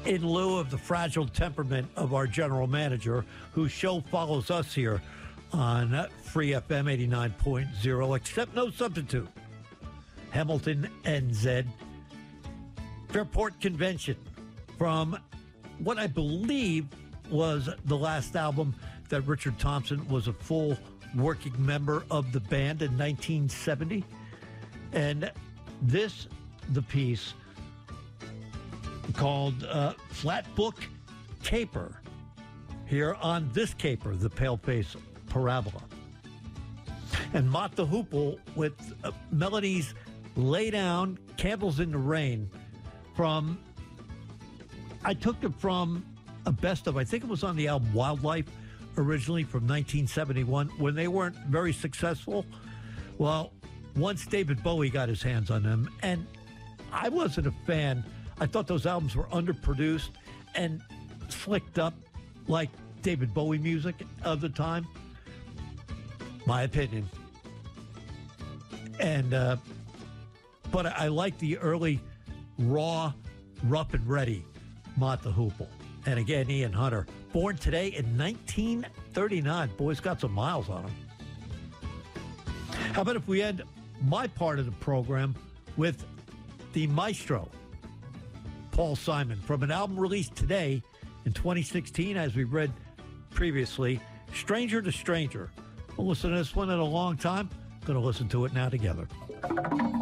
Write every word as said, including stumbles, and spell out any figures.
in lieu of the fragile temperament of our general manager, whose show follows us here on Free F M eighty-nine point oh, except no substitute. Hamilton N Z Fairport Convention, from what I believe was the last album that Richard Thompson was a full working member of the band in nineteen seventy. And this, the piece called uh, Flatbook Caper, here on this caper, the Paleface Parabola. And Mott the Hoople with uh, melodies Lay Down, Candles in the Rain, from, I took it from a best of, I think it was on the album Wildlife, originally from nineteen seventy-one, when they weren't very successful. Well, once David Bowie got his hands on them, and I wasn't a fan. I thought those albums were underproduced and slicked up like David Bowie music of the time. My opinion. And, uh, but I like the early, raw, rough and ready Mott the Hoople. And again, Ian Hunter, born today in nineteen thirty-nine. Boy's got some miles on him. How about if we end my part of the program with the maestro, Paul Simon, from an album released today in twenty sixteen, as we read previously, Stranger to Stranger. We'll listen to this one in a long time. Going to listen to it now together.